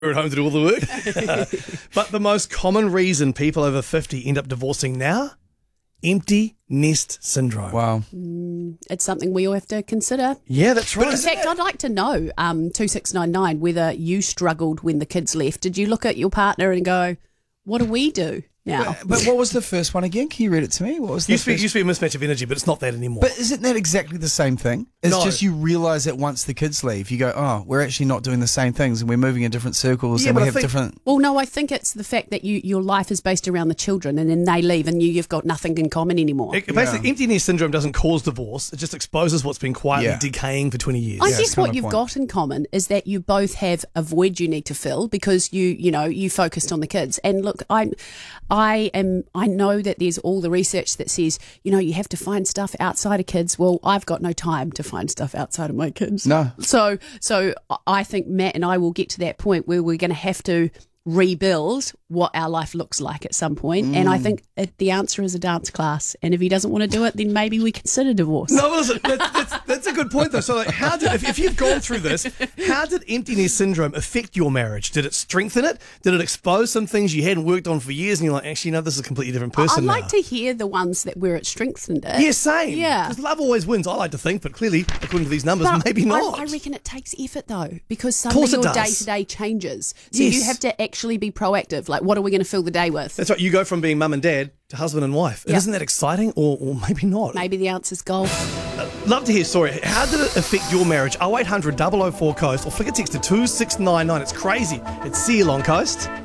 at home to do all the work. But the most common reason people over 50 end up divorcing now? Empty nest syndrome. Wow. It's something we all have to consider. Yeah, that's right. In fact, I'd like to know, 2699, whether you struggled when the kids left. Did you look at your partner and go, what do we do now? But what was the first one again? Can you read it to me? What was the Used to be a mismatch of energy, but it's not that anymore. But isn't that exactly the same thing? It's No. just you realise that once the kids leave, you go, oh, we're actually not doing the same things and we're moving in different circles Yeah, and but we I have think- different... Well, no, I think it's the fact that your life is based around the children, and then they leave and you've got nothing in common anymore. Basically, empty nest syndrome doesn't cause divorce. It just exposes what's been quietly Yeah. decaying for 20 years. I it's guess kind what of you've point. got in common is that you both have a void you need to fill because you focused on the kids. And look, I know that there's all the research that says, you have to find stuff outside of kids. Well, I've got no time to find stuff outside of my kids. No. So I think Matt and I will get to that point where we're going to have to rebuild what our life looks like at some point. And I think the answer is a dance class. And if he doesn't want to do it, then maybe we consider divorce. No, listen, that's a good point, though. So, if you've gone through this, how did empty nest syndrome affect your marriage? Did it strengthen it? Did it expose some things you hadn't worked on for years and you're like, actually, no, this is a completely different person I'd like now? to hear the ones that where it strengthened it. Yeah, same. Yeah. Because love always wins, I like to think, but clearly, according to these numbers, But maybe not. I reckon it takes effort though, because course suddenly it your does. day-to-day changes. So Yes. you have to actually be proactive. Like, what are we going to fill the day with? That's right. You go from being mum and dad to husband and wife. And Yeah. isn't that exciting? Or maybe not. Maybe the answer's golf. Love to hear, sorry. How did it affect your marriage? 0800 004 Coast or flick a text to 2699. It's crazy. It's See You Long Coast.